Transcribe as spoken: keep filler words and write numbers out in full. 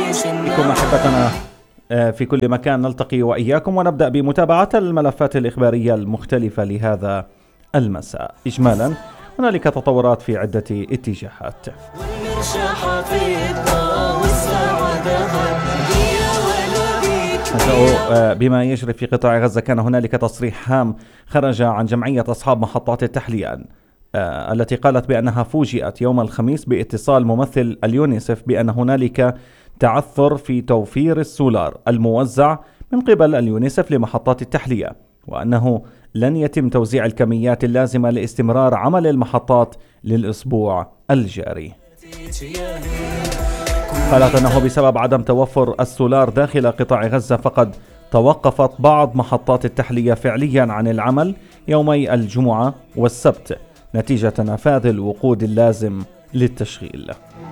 بكم أحبتنا في كل مكان، نلتقي وإياكم ونبدأ بمتابعة الملفات الإخبارية المختلفة لهذا المساء. إجمالا هنالك تطورات في عدة اتجاهات. بما يجري في قطاع غزة، كان هنالك تصريح هام خرج عن جمعية أصحاب محطات التحلية التي قالت بأنها فوجئت يوم الخميس باتصال ممثل اليونيسف بأن هنالك تعثر في توفير السولار الموزع من قبل اليونيسف لمحطات التحلية، وأنه لن يتم توزيع الكميات اللازمة لاستمرار عمل المحطات للأسبوع الجاري. قالت أنه بسبب عدم توفر السولار داخل قطاع غزة فقد توقفت بعض محطات التحلية فعليا عن العمل يومي الجمعة والسبت نتيجة نفاذ الوقود اللازم للتشغيل.